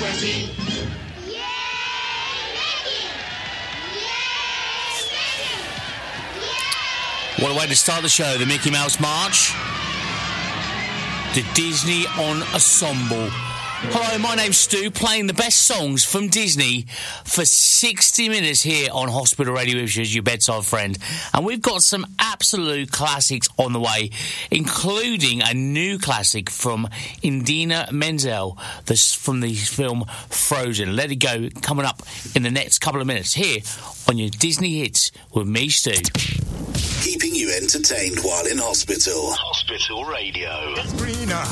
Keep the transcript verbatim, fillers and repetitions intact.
Mickey! What a way to start the show, the Mickey Mouse March. The Disney Ensemble. Hello, my name's Stu, playing the best songs from Disney for sixty minutes here on Hospital Radio Ipswich, your bedside friend. And we've got some absolute classics on the way, including a new classic from Idina Menzel, this, from the film Frozen. Let It Go, coming up in the next couple of minutes here on your Disney Hits with me, Stu. Keeping you entertained while in hospital. Hospital Radio. Greener